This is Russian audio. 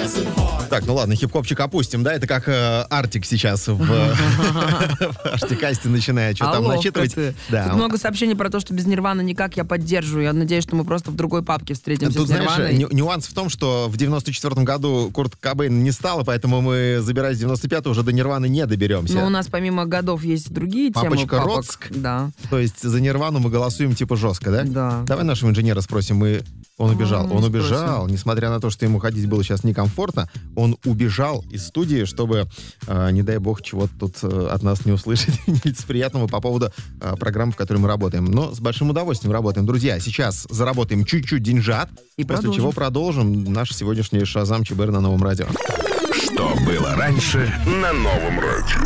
Так, ну ладно, хип-хопчик опустим, да? Это как Артик сейчас в Артикасте начинает что там начитывать. Да. Тут много сообщений про то, что без Нирваны никак, я поддерживаю. Я надеюсь, что мы просто в другой папке встретимся с Нирваной. Знаешь, нюанс в том, что в 94-м году Курт Кобейн не стало, поэтому мы, забираясь в 95-й, уже до Нирваны не доберемся. Но у нас помимо годов есть другие темы. Папочка Роцк. Да. То есть за Нирвану мы голосуем типа жестко, да? Да. Давай нашего инженера спросим. Он убежал. Он убежал, несмотря на то, что ему ходить было сейчас некомфортно, он убежал из студии, чтобы, не дай бог, чего-то тут от нас не услышать нелицеприятного по поводу программы, в которой мы работаем. Но с большим удовольствием работаем. Друзья, сейчас заработаем чуть-чуть деньжат, и после чего продолжим наш сегодняшний Шазам ЧБР на Новом радио. Что было раньше на Новом радио?